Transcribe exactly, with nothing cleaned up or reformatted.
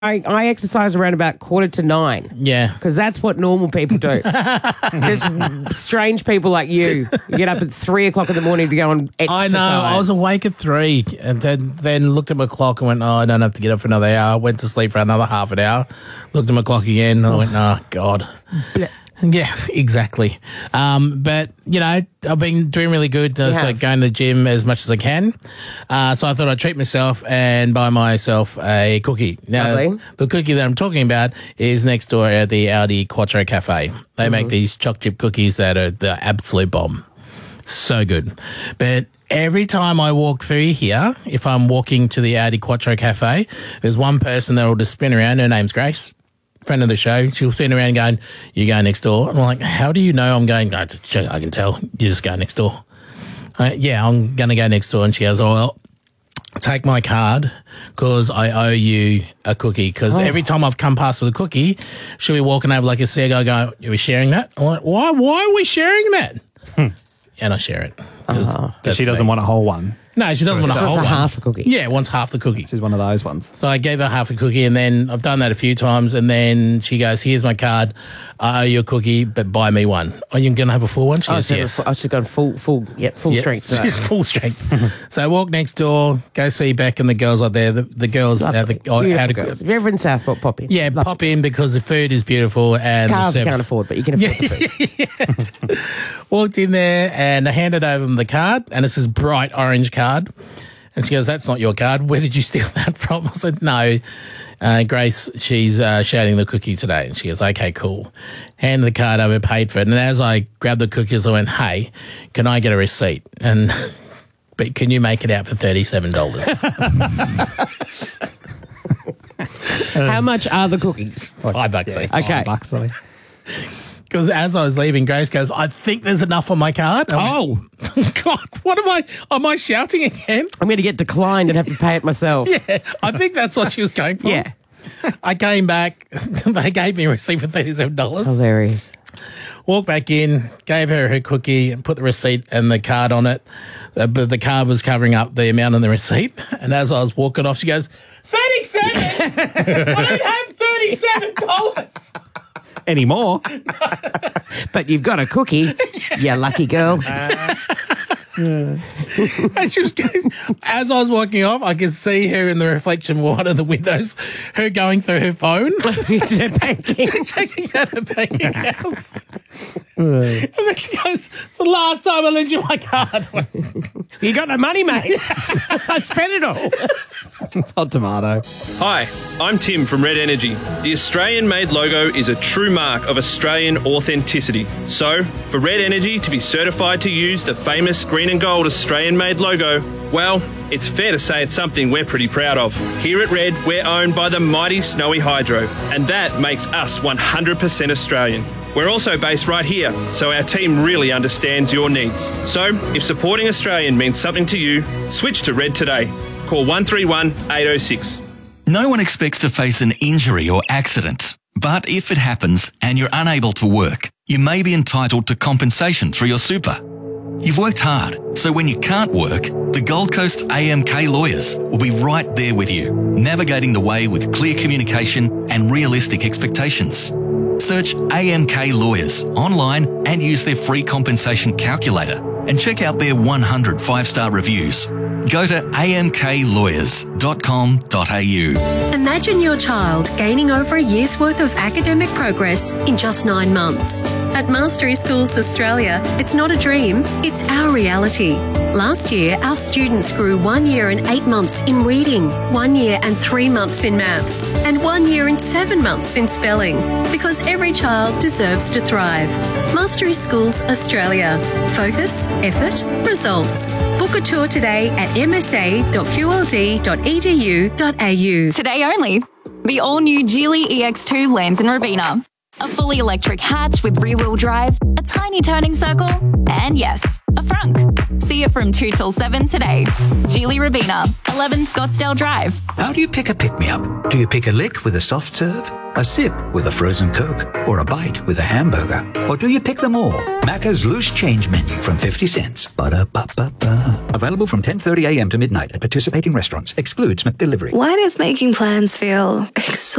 I, I exercise around about quarter to nine. Yeah. Because that's what normal people do. There's strange people like you. You get up at three o'clock in the morning to go and exercise. I know. I was awake at three and then, then looked at my clock and went, oh, I don't have to get up for another hour. Went to sleep for another half an hour. Looked at my clock again and I went, oh, God. Blech. Yeah, exactly. Um, but, you know, I've been doing really good. Uh, so going to the gym as much as I can. Uh, so I thought I'd treat myself and buy myself a cookie. Now, Lovely. The cookie that I'm talking about is next door at the Audi Quattro Cafe. They Mm-hmm. make these choc chip cookies that are the absolute bomb. So good. But every time I walk through here, if I'm walking to the Audi Quattro Cafe, there's one person that will just spin around. Her name's Grace. Friend of the show, she'll spin around going, you go next door. I'm like, how do you know I'm going? I can tell. You just go next door. Uh, yeah, I'm going to go next door. And she goes, oh, well, take my card because I owe you a cookie. Because oh. every time I've come past with a cookie, she'll be walking over like a cigar going, are we sharing that? I'm like, why, why are we sharing that? Hmm. And I share it. Uh-huh. She doesn't me. want a whole one. No, she doesn't want a whole one. half a cookie. Yeah, wants half the cookie. She's one of those ones. So I gave her half a cookie, and then I've done that a few times, and then she goes, here's my card. I owe you a cookie, but buy me one. Are you going to have a full one? She oh, goes, so yes. I should go full, full, yeah, full yep. strength. Today. She's full strength. So I walk next door, go see Beck and the girls out there. The, the girls out the oh, out girls. If you're ever in Southport, pop in. Yeah, Lovely. pop in because the food is beautiful and cars the you can't afford, but you can afford yeah. the food. Walked in there and I handed over them the card, and it's this bright orange card. And she goes, that's not your card. Where did you steal that from? I said, no. Uh, Grace, she's uh, shouting the cookie today. And she goes, okay, cool. Handed the card over, paid for it. And as I grabbed the cookies, I went, hey, can I get a receipt? And but can you make it out for thirty-seven dollars? How much are the cookies? Five bucks yeah, each. Okay. Five bucks, really. Because as I was leaving, Grace goes, I think there's enough on my card. Oh. God, what am I, am I shouting again? I'm going to get declined and have to pay it myself. Yeah, I think that's what she was going for. Yeah. I came back, they gave me a receipt for thirty-seven dollars. Hilarious. Walked back in, gave her her cookie and put the receipt and the card on it. Uh, but the card was covering up the amount on the receipt. And as I was walking off, she goes, thirty-seven? I don't have thirty-seven dollars. Anymore. But you've got a cookie, you lucky girl. Uh, and she was going, as I was walking off, I could see her in the reflection of one of the windows, her going through her phone, checking out her bank accounts. And then she goes, it's the last time I lent you my card. You got the money, mate. I spent it all. It's hot tomato. Hi, I'm Tim from Red Energy. The Australian-made logo is a true mark of Australian authenticity. So, for Red Energy to be certified to use the famous green and gold Australian-made logo, well, it's fair to say it's something we're pretty proud of. Here at Red, we're owned by the mighty Snowy Hydro, and that makes us one hundred percent Australian. We're also based right here, so our team really understands your needs. So, if supporting Australian means something to you, switch to Red today. Call one three one, eight oh six. No one expects to face an injury or accident. But if it happens and you're unable to work, you may be entitled to compensation through your super. You've worked hard, so when you can't work, the Gold Coast A M K lawyers will be right there with you, navigating the way with clear communication and realistic expectations. Search A M K Lawyers online and use their free compensation calculator and check out their one hundred five-star reviews. Go to a m k lawyers dot com dot a u. Imagine your child gaining over a year's worth of academic progress in just nine months. At Mastery Schools Australia, it's not a dream, it's our reality. Last year, our students grew one year and eight months in reading, one year and three months in maths, and one year and seven months in spelling, because every child deserves to thrive. Mastery Schools Australia. Focus, effort, results. Book a tour today at m s a dot q l d dot e d u dot a u. Today only, the all-new Geely E X two lands in Robina. a fully electric hatch with rear-wheel drive, a tiny turning circle, and yes, a frunk. See it from two till seven today. Geely Rabina, eleven Scottsdale Drive. How do you pick a pick-me-up? Do you pick a lick with a soft serve, a sip with a frozen Coke, or a bite with a hamburger? Or do you pick them all? Macca's Loose Change Menu from fifty cents. Ba-da-ba-ba-ba. Available from ten thirty a.m. to midnight at participating restaurants. Excludes McDelivery. Why does making plans feel exhausting?